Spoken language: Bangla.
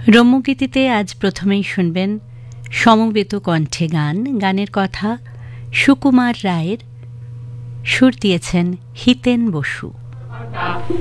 রম্যগীতিতে আজ প্রথমেই শুনবেন সমবেত কণ্ঠে গান। গানের কথা সুকুমার রায়ের, সুর দিয়েছেন হিতেন বসু।